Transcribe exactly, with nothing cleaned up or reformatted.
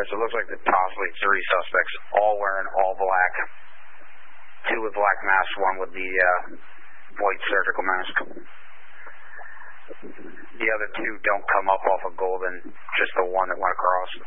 so it looks like the possibly three suspects, all wearing all black. Two with black masks, one with the uh, white surgical mask. The other two don't come up off of Golden, just the one that went across.